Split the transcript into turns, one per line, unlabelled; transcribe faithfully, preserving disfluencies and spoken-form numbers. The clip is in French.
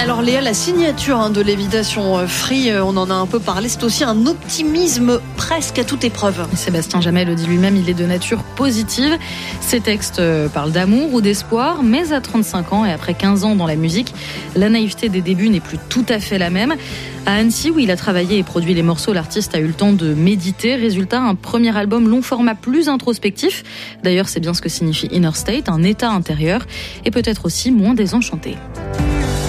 Alors Léa, la signature hein, de Lévitation Free, on en a un peu parlé, c'est aussi un optimisme presque à toute épreuve.
Sébastien Jamel le dit lui-même, il est de nature positive. Ses textes parlent d'amour ou d'espoir, mais à trente-cinq ans et après quinze ans dans la musique, la naïveté des débuts n'est plus tout à fait la même. À Annecy, où il a travaillé et produit les morceaux, l'artiste a eu le temps de méditer. Résultat, un premier album long format plus introspectif. D'ailleurs, c'est bien ce que signifie Inner State, un état intérieur, et peut-être aussi moins désenchanté.